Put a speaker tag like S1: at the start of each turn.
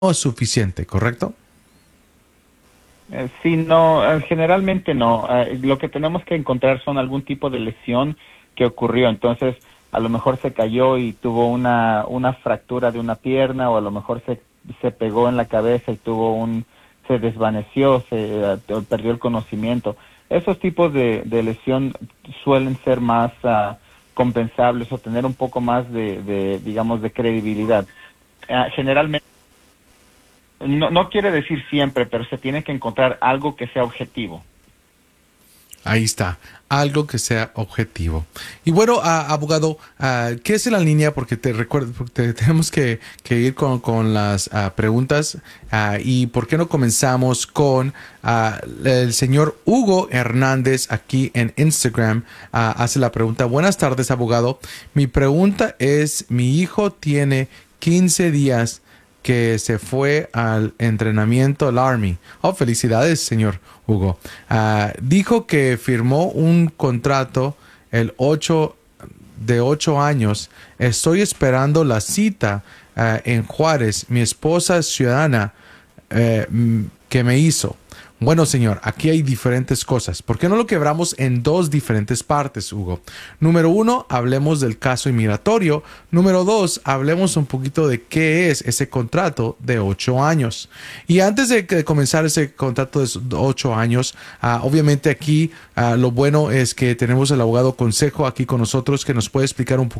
S1: no es suficiente, ¿correcto?
S2: Sí, no, generalmente no. Lo que tenemos que encontrar son algún tipo de lesión que ocurrió. Entonces, a lo mejor se cayó y tuvo una fractura de una pierna, o a lo mejor se pegó en la cabeza y se desvaneció, perdió el conocimiento. Esos tipos de lesión suelen ser más compensables o tener un poco más digamos, de credibilidad. Generalmente, no quiere decir siempre, pero se tiene que encontrar algo que sea objetivo.
S1: Ahí está, algo que sea objetivo. Y bueno, abogado, ¿qué es en la línea? Porque te recuerdo, porque tenemos que ir con las preguntas. ¿Y por qué no comenzamos con el señor Hugo Hernández aquí en Instagram? Hace la pregunta: buenas tardes, abogado. Mi pregunta es, mi hijo tiene 15 días que se fue al entrenamiento al Army. Oh, felicidades, señor Hugo. Dijo que firmó un contrato el 8 de 8 años. Estoy esperando la cita en Juárez. Mi esposa es ciudadana que me hizo. Bueno, señor, aquí hay diferentes cosas. ¿Por qué no lo quebramos en dos diferentes partes, Hugo? Número uno, hablemos del caso inmigratorio. Número dos, hablemos un poquito de qué es ese contrato de 8 años. Y antes de comenzar ese contrato de 8 años, obviamente aquí lo bueno es que tenemos el abogado Consejo aquí con nosotros que nos puede explicar un poquito